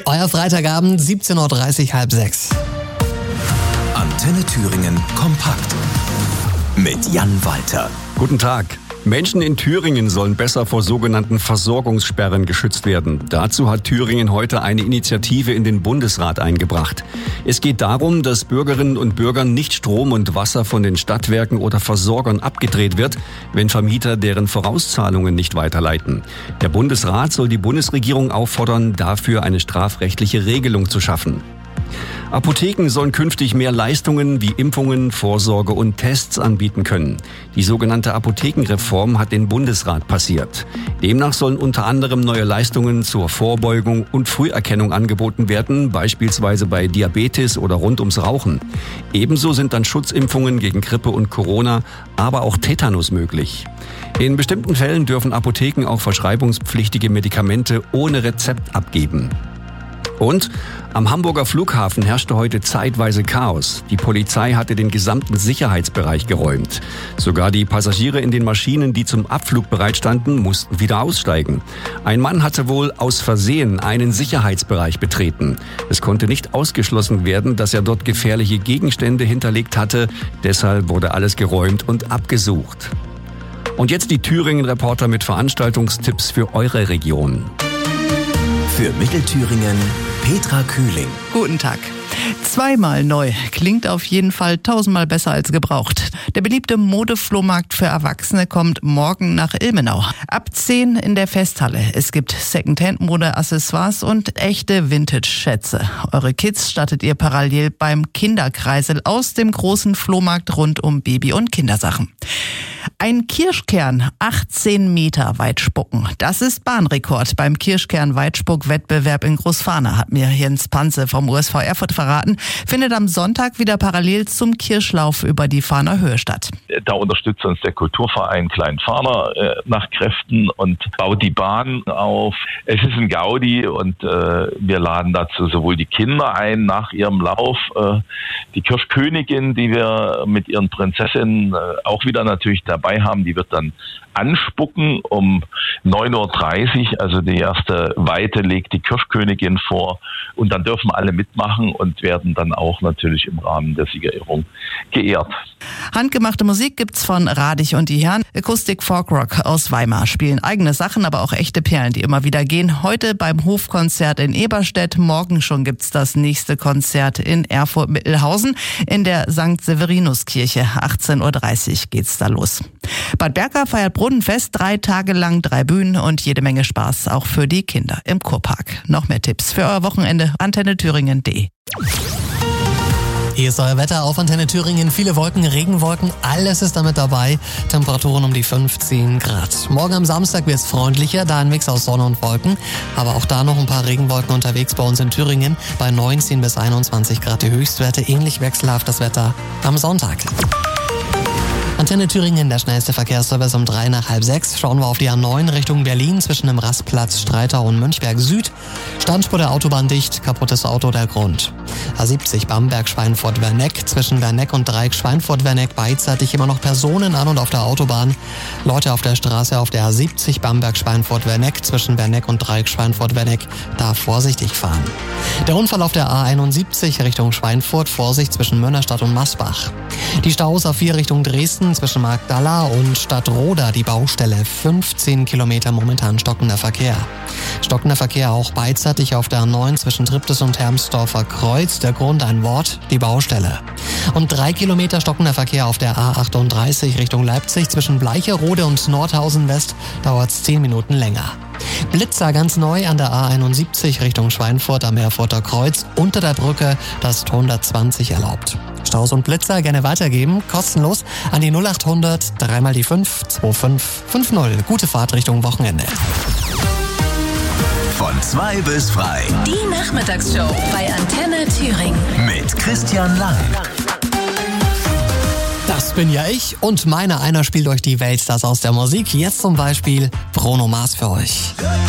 Euer Freitagabend, 17.30 Uhr, halb 6. Antenne Thüringen kompakt mit Jan Walter. Guten Tag. Menschen in Thüringen sollen besser vor sogenannten Versorgungssperren geschützt werden. Dazu hat Thüringen heute eine Initiative in den Bundesrat eingebracht. Es geht darum, dass Bürgerinnen und Bürgern nicht Strom und Wasser von den Stadtwerken oder Versorgern abgedreht wird, wenn Vermieter deren Vorauszahlungen nicht weiterleiten. Der Bundesrat soll die Bundesregierung auffordern, dafür eine strafrechtliche Regelung zu schaffen. Apotheken sollen künftig mehr Leistungen wie Impfungen, Vorsorge und Tests anbieten können. Die sogenannte Apothekenreform hat den Bundesrat passiert. Demnach sollen unter anderem neue Leistungen zur Vorbeugung und Früherkennung angeboten werden, beispielsweise bei Diabetes oder rund ums Rauchen. Ebenso sind dann Schutzimpfungen gegen Grippe und Corona, aber auch Tetanus möglich. In bestimmten Fällen dürfen Apotheken auch verschreibungspflichtige Medikamente ohne Rezept abgeben. Und am Hamburger Flughafen herrschte heute zeitweise Chaos. Die Polizei hatte den gesamten Sicherheitsbereich geräumt. Sogar die Passagiere in den Maschinen, die zum Abflug bereitstanden, mussten wieder aussteigen. Ein Mann hatte wohl aus Versehen einen Sicherheitsbereich betreten. Es konnte nicht ausgeschlossen werden, dass er dort gefährliche Gegenstände hinterlegt hatte. Deshalb wurde alles geräumt und abgesucht. Und jetzt die Thüringen-Reporter mit Veranstaltungstipps für eure Region. Für Mittelthüringen Petra Kühling. Guten Tag. Zweimal neu klingt auf jeden Fall 1000-mal besser als gebraucht. Der beliebte Modeflohmarkt für Erwachsene kommt morgen nach Ilmenau. Ab 10 in der Festhalle. Es gibt Secondhand-Mode, Accessoires und echte Vintage-Schätze. Eure Kids stattet ihr parallel beim Kinderkreisel aus dem großen Flohmarkt rund um Baby- und Kindersachen. Ein Kirschkern 18 Meter weit spucken. Das ist Bahnrekord beim Kirschkern-Weitspuck-Wettbewerb in Großfahne, hat mir Jens Panze vom USV Erfurt verraten. Findet am Sonntag wieder parallel zum Kirschlauf über die Fahner Höhe statt. Da unterstützt uns der Kulturverein Kleinfahner nach Kräften und baut die Bahn auf. Es ist ein Gaudi und wir laden dazu sowohl die Kinder ein nach ihrem Lauf, die Kirschkönigin, die wir mit ihren Prinzessinnen auch wieder natürlich dabei haben, die wird dann anspucken um 9.30 Uhr, also die erste Weite legt die Kirschkönigin vor und dann dürfen alle mitmachen und werden dann auch natürlich im Rahmen der Siegerehrung geehrt. Handgemachte Musik gibt's von Radich und die Herren. Akustik Folk Rock aus Weimar spielen eigene Sachen, aber auch echte Perlen, die immer wieder gehen. Heute beim Hofkonzert in Eberstedt. Morgen schon gibt's das nächste Konzert in Erfurt-Mittelhausen in der St. Severinuskirche. 18.30 Uhr geht's da los. Bad Berka feiert Brunnenfest, 3 Tage lang, 3 Bühnen und jede Menge Spaß auch für die Kinder im Kurpark. Noch mehr Tipps für euer Wochenende. AntenneThüringen.de. Hier ist euer Wetter auf Antenne Thüringen. Viele Wolken, Regenwolken, alles ist damit dabei. Temperaturen um die 15 Grad. Morgen am Samstag wird es freundlicher, da ein Mix aus Sonne und Wolken. Aber auch da noch ein paar Regenwolken unterwegs bei uns in Thüringen. Bei 19 bis 21 Grad die Höchstwerte. Ähnlich wechselhaft das Wetter am Sonntag. Antenne Thüringen, der schnellste Verkehrsservice um 3 nach halb 6. Schauen wir auf die A9 Richtung Berlin zwischen dem Rastplatz Streitau und Mönchberg Süd. Standspur der Autobahn dicht, kaputtes Auto der Grund. A70 Bamberg-Schweinfurt-Werneck zwischen Werneck und Dreieck Schweinfurt-Werneck beidseitig immer noch Personen an und auf der Autobahn. Leute auf der Straße auf der A70 Bamberg-Schweinfurt-Werneck zwischen Werneck und Dreieck Schweinfurt-Werneck da vorsichtig fahren. Der Unfall auf der A71 Richtung Schweinfurt, Vorsicht zwischen Mönnerstadt und Masbach. Die Staus A4 Richtung Dresden zwischen Marktdalla und Stadtroda, die Baustelle. 15 Kilometer momentan stockender Verkehr. Stockender Verkehr auch beidseitig auf der A9 zwischen Triptis und Hermsdorfer Kreuz. Der Grund ein Wort, die Baustelle. Und 3 Kilometer stockender Verkehr auf der A38 Richtung Leipzig zwischen Bleicherode und Nordhausen West dauert es 10 Minuten länger. Blitzer ganz neu an der A71 Richtung Schweinfurt am Erfurter Kreuz. Unter der Brücke das 120 erlaubt. Staus und Blitzer gerne weitergeben, kostenlos an die 0800 3 mal die 5 2550. Gute Fahrt Richtung Wochenende. Von 2 bis frei. Die Nachmittagsshow bei Antenne Thüringen. Mit Christian Lang. Das bin ja ich und einer spielt euch die Weltstars aus der Musik. Jetzt zum Beispiel Bruno Mars für euch.